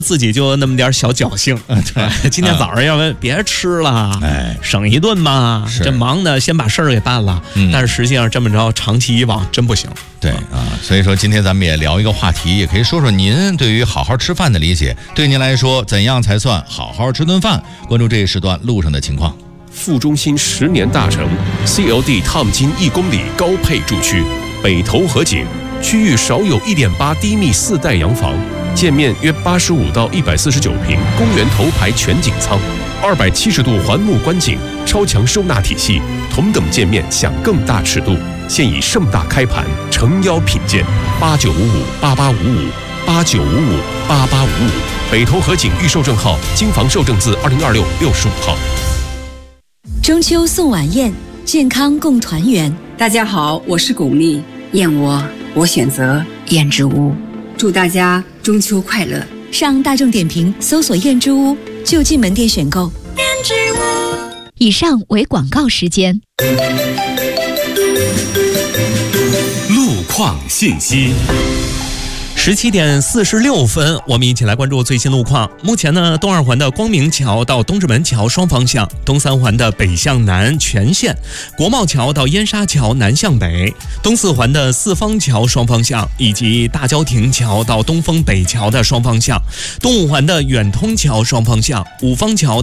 自己就那么点小侥幸，对，今天早上要不别吃了，省一顿吧。这忙的先把事儿给办了，但是实际上这么着，长期以往真不行。 对啊，所以说今天咱们也聊一个话题，也可以说说您对于好好吃饭的理解。对您来说，怎样才算好好吃顿饭？关注这一时段路上的情况。 副中心10年大成 ，COD 烫金1公里高配住区，北投河景区域少有1.8低密4代洋房。建面约85到149平，公园头排全景舱，270度环幕观景，超强收纳体系，同等建面享更大尺度。现已盛大开盘，诚邀品鉴。89558855，89558855。北投河景预售证号，京房售证自2026 65号。 中秋送晚宴，健康共团圆。 大家好，我是巩俐，燕窝我选择燕之屋。祝大家中秋快乐！ 上大众点评搜索燕之屋，就近门店选购。燕之屋。以上为广告时间。 路况信息。 17点46分，我们一起来关注最新路况。目前呢，东二环的光明桥到东直门桥双方向，东三环的北向南全线，国贸桥到燕莎桥南向北，东四环的四方桥双方向，以及大郊亭桥到东风北桥的双方向，东五环的远通桥双方向，五方桥